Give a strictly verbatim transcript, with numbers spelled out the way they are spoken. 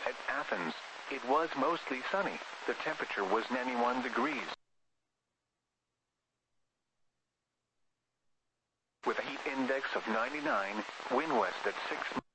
At Athens, it was mostly sunny. The temperature was ninety-one degrees. With a heat index of ninety-nine, wind west at six